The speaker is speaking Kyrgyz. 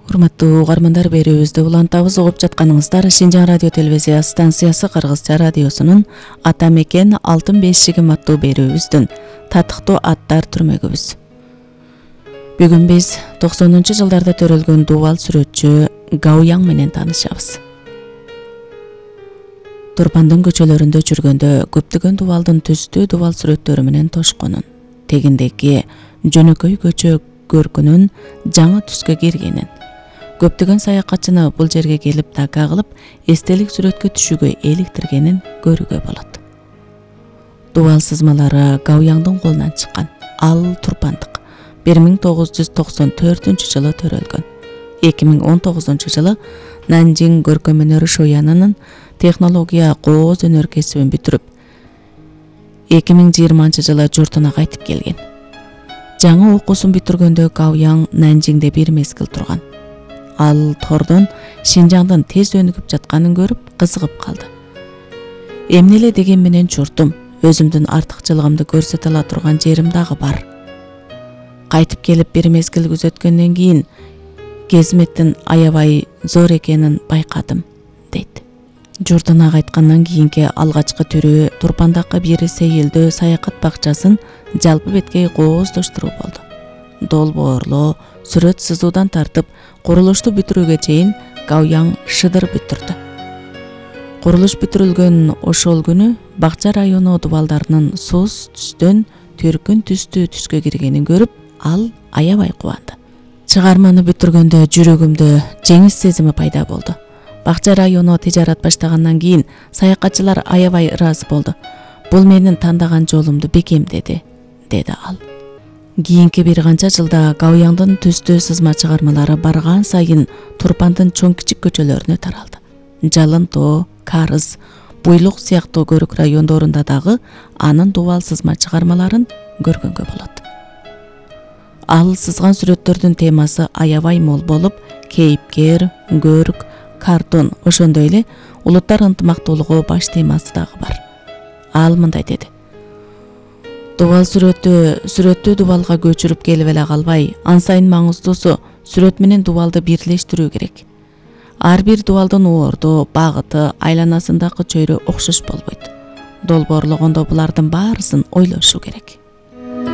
Урматтуу угармандар, берүүбүздү улантабыз. Угуп жатканыңыздар Шинжаң радио телевизия станциясы Кыргызча радиосунун Ата мекен алтын бешигим аттуу берүүбүздүн татыктуу аттар түрмөгүбүз. Бүгүн биз 90-жылдарда төрөлгөн дубал сүрөтчү Гау Яң менен таанышабыз. Турпандын көчөлөрүндө жүргөндө көптөгөн дубалдын түстүү дубал сүрөттөрү менен тошконун, тегиндеги жөнөкөй көчө көркүнүн жаңы түскө киргенин, көптөгөн саякатчыны бул жерге келип така кылып, эстелик сүрөткө түшүүгө эликтиргенин көрүүгө болот. Дубал сызмалары Гау Яңдын колунан чыккан. Ал турпандык. 1994 жылы төрөлгөн. 2019 жылы Нанжин көркөм өнөр шоянынын технология кооз өнөр кесибин бүтүрүп, 2020 жылы журтуна кайтып келген. Жаңы окуусун бүтүргөндө Гау Яң Нанжиңде бир мезгил турган. Ал тордон Шинжаңдын тез өнүгүп жатканын көрүп кызыгып калды. Эмне эле деген менен журтум, өзүмдүн артыкчылыгымды көрсөтө ала турган жерим дагы бар. Кайтып келип бир мезгил күзөткөндөн кийин кезметтин аябай зор экенин байкадым, дейт. Журтуна кайткандан кийинки алгачкы түрү Турпандагы бир сейилдөө саякат бакчасын жалпы беткей кооздоштуруу болду. Долбоорлоо, сүрөт сызуудан тартып, курулушту бүтүрүүгө чейин Гау Яң шыдыр бүтүрдү. Курулуш бүтүрүлгөн ошол күнү бакча району дубалдарынын сус түстөн түркүн түстүү түскө киргенин көрүп, ал аябай кубанды. Чыгарманы бүтүргөндө жүрөгүмдө жеңис сезими пайда болду. Бакча району тижарат баштагандан кийин саякатчылар аябай ыраазы болду. Бул менин тандаган жолумду бекемдеди, деди ал. Кийинки бир канча жылда Гау Яңдын түстүү сызма чыгармалары барган сайын Турпандын чоң кичик көчөлөрүнө таралды. Жалын Тоо, Карыз, Буйлук сыяктуу көрүк райондорунда дагы анын дубал сызма чыгармаларын көргөнгө болот. Ал сызган сүрөттөрдүн темасы аябай мол болуп, кейипкер, көрк, картон, ошондой эле улуттар ынтымактуулугу баш темасы дагы бар. Ал мындай деди: Дубал сүрөттү дубалга көчүрүп келип эле калбай, ан сайын маңыздуусу сүрөт менен дубалды бирлештирүү керек. Ар бир дубалдын оорду, багыты, айланасындагы чөйрө окшош болбойт. Долбоорлогондо булардын баарысын ойлошу керек.